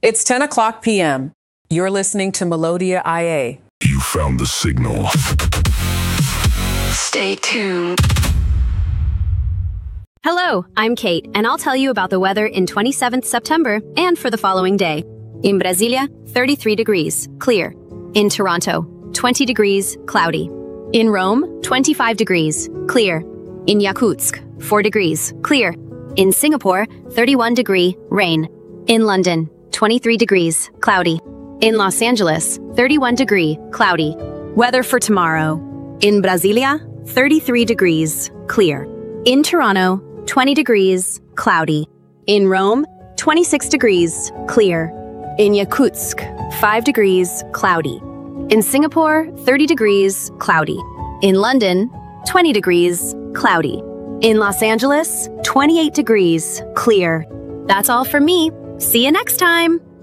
It's 10 o'clock p.m. You're listening to Melodia IA. You found the signal. Stay tuned. Hello, I'm Kate, and I'll tell you about the weather in 27th September and for the following day. In Brasilia, 33 degrees, clear. In Toronto, 20 degrees, cloudy. In Rome, 25 degrees, clear. In Yakutsk, 4 degrees, clear. In Singapore, 31 degree, rain. In London, 23 degrees, cloudy. In Los Angeles, 31 degree, cloudy. Weather for tomorrow. In Brasilia, 33 degrees, clear. In Toronto, 20 degrees, cloudy. In Rome, 26 degrees, clear. In Yakutsk, 5 degrees, cloudy. In Singapore, 30 degrees, cloudy. In London, 20 degrees, cloudy. In Los Angeles, 28 degrees, clear. That's all from me. See you next time.